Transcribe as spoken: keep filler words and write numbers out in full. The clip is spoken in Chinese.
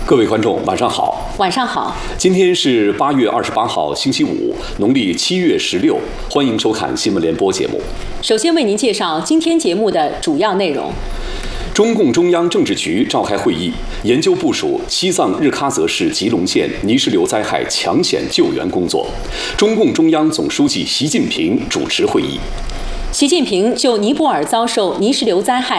各位观众，晚上好。 晚上好。 今天是八月二十八号，星期五，农历七月十六。欢迎收看新闻联播节目。 首先为您介绍今天节目的主要内容。 中共中央政治局召开会议，研究部署西藏日喀则市吉隆县泥石流灾害抢险救援工作。中共中央总书记习近平主持会议。 习近平就尼泊尔遭受泥石流灾害